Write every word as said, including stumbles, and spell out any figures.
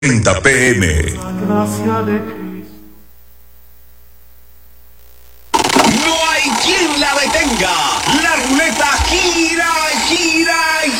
treinta p m. Gracia de Cristo. No hay quien la detenga. La